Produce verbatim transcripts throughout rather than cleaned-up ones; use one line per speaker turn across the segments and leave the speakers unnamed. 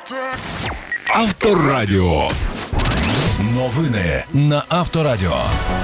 Авторадіо. Новини на Авторадіо.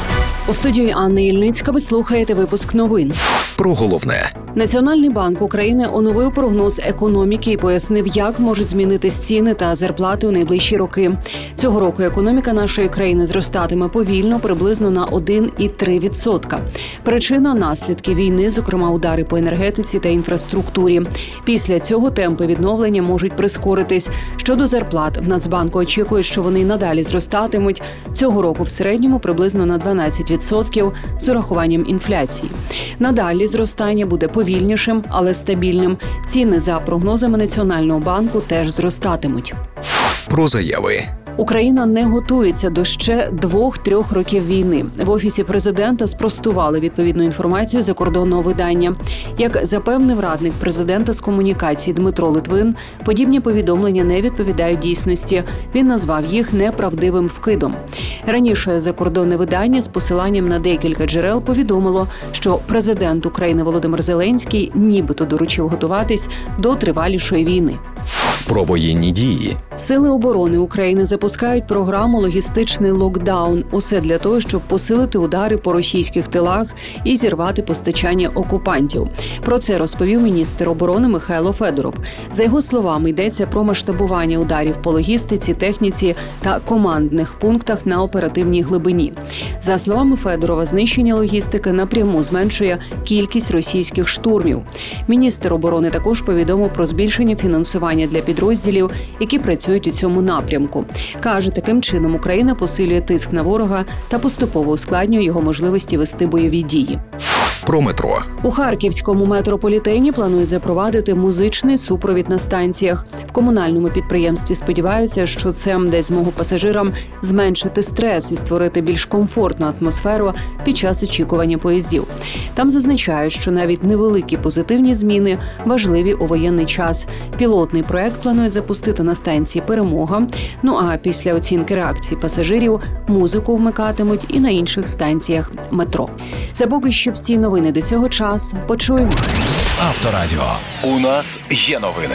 У студії Анна Ільницька ви слухаєте випуск новин.
Про головне.
Національний банк України оновив прогноз економіки і пояснив, як можуть змінитись ціни та зарплати у найближчі роки. Цього року економіка нашої країни зростатиме повільно, приблизно на один цілих три десятих відсотка. Причина – наслідки війни, зокрема удари по енергетиці та інфраструктурі. Після цього темпи відновлення можуть прискоритись. Щодо зарплат, в Нацбанку очікують, що вони надалі зростатимуть. Цього року в середньому приблизно на дванадцять відсотків з урахуванням інфляції. Надалі зростання буде повільнішим, але стабільним. Ціни за прогнозами Національного банку теж зростатимуть.
Про заяви.
Україна не готується до ще двох-трьох років війни. В Офісі президента спростували відповідну інформацію закордонного видання. Як запевнив радник президента з комунікації Дмитро Литвин, подібні повідомлення не відповідають дійсності. Він назвав їх неправдивим вкидом. Раніше закордонне видання з посиланням на декілька джерел повідомило, що президент України Володимир Зеленський нібито доручив готуватись до тривалішої війни.
Про воєнні дії.
Сили оборони України запускають програму «Логістичний локдаун». Усе для того, щоб посилити удари по російських тилах і зірвати постачання окупантів. Про це розповів міністр оборони Михайло Федоров. За його словами, йдеться про масштабування ударів по логістиці, техніці та командних пунктах на оперативній глибині. За словами Федорова, знищення логістики напряму зменшує кількість російських штурмів. Міністр оборони також повідомив про збільшення фінансування для підрозділів, які працюють у цьому напрямку. Каже, таким чином Україна посилює тиск на ворога та поступово ускладнює його можливості вести бойові дії.
Про метро.
У Харківському метрополітені планують запровадити музичний супровід на станціях. В комунальному підприємстві сподіваються, що це дасть змогу пасажирам зменшити стрес і створити більш комфортну атмосферу під час очікування поїздів. Там зазначають, що навіть невеликі позитивні зміни важливі у воєнний час. Пілотний проект планують запустити на станції «Перемога». Ну а після оцінки реакції пасажирів музику вмикатимуть і на інших станціях метро. Це поки що всі новини до цього часу. Почуємось.
Авторадіо. У нас є новини.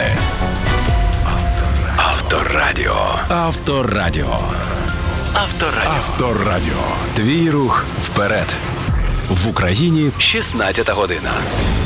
Авторадіо. Авторадіо. Авторадіо. Авторадіо. Твій рух вперед. В Україні шістнадцята година.